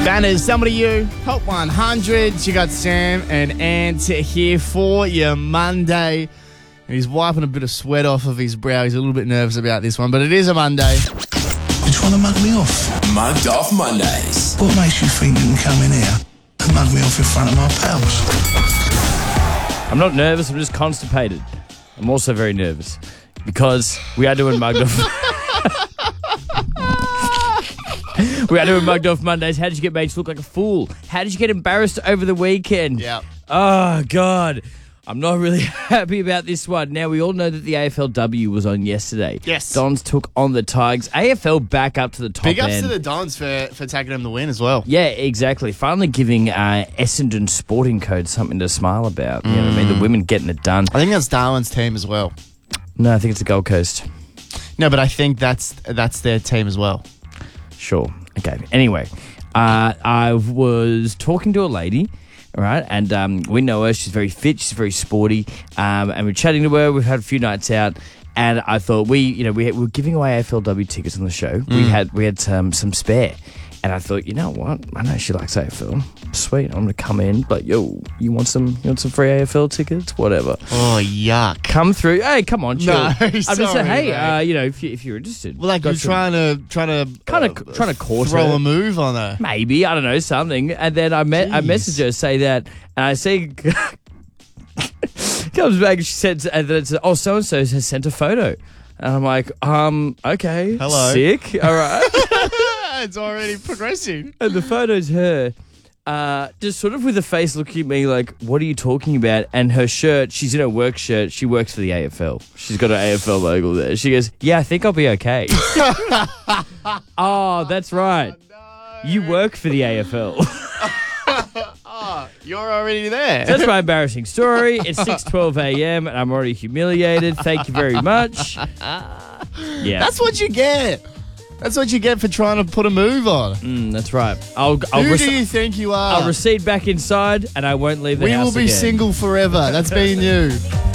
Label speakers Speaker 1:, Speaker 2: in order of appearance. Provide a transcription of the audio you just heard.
Speaker 1: Banners, Somebody You, Hot 100. You got Sam and Ant here for your Monday. And he's wiping a bit of sweat off of his brow. He's a little bit nervous about this one, but it is a Monday.
Speaker 2: You're trying to mug me off.
Speaker 3: Mugged Off Mondays.
Speaker 2: What makes you think you can come in here and mug me off in front of my pals?
Speaker 4: I'm not nervous, I'm just constipated. I'm also very nervous because we are doing Mugged Off. We are doing Mugged Off Mondays. How did you get made to look like a fool? How did you get embarrassed over the weekend?
Speaker 1: Yeah.
Speaker 4: Oh, God. I'm not really happy about this one. Now, we all know that the AFLW was on yesterday.
Speaker 1: Yes.
Speaker 4: Dons took on the Tigers. AFL back up to the top
Speaker 1: Big ups
Speaker 4: end.
Speaker 1: to the Dons for taking them the win as well.
Speaker 4: Yeah, exactly. Finally giving Essendon Sporting Code something to smile about. You know what I mean? The women getting it done.
Speaker 1: I think that's Darwin's team as well.
Speaker 4: No, I think it's the Gold Coast.
Speaker 1: No, but I think that's their team as well.
Speaker 4: Sure. Okay. Anyway, I was talking to a lady, all right, and we know her. She's very fit. She's very sporty, and we're chatting to her. We've had a few nights out, and I thought we were giving away AFLW tickets on the show. We had some spare. And I thought, you know what? I know she likes AFL. Sweet, I'm gonna come in. But yo, you want some free AFL tickets? Whatever.
Speaker 1: Oh, yuck!
Speaker 4: Come through. Hey, come on, chill.
Speaker 1: No,
Speaker 4: I'm just
Speaker 1: sorry,
Speaker 4: saying, hey,
Speaker 1: mate.
Speaker 4: if you're interested,
Speaker 1: Well, like you're trying to
Speaker 4: kind of court
Speaker 1: throw
Speaker 4: her.
Speaker 1: a move on her.
Speaker 4: Maybe, I don't know, something. And then I messaged her, say that, and I see comes back and she said, and then it's so and so has sent a photo, and I'm like, okay,
Speaker 1: Hello.
Speaker 4: sick, all right.
Speaker 1: It's already progressing.
Speaker 4: And the photo's her, just sort of with a face looking at me like, what are you talking about? And her shirt, she's in a work shirt. She works for the AFL. She's got an AFL logo there. She goes, yeah, I think I'll be okay. Oh, that's right. You work for the AFL.
Speaker 1: You're already there.
Speaker 4: That's my embarrassing story. It's 6:12 a.m. and I'm already humiliated. Thank you very much. Yeah.
Speaker 1: That's what you get. That's what you get for trying to put a move on.
Speaker 4: That's right. Who
Speaker 1: do you think you are?
Speaker 4: I'll recede back inside and I won't leave the
Speaker 1: We
Speaker 4: house
Speaker 1: will be
Speaker 4: again.
Speaker 1: single forever. That's been you.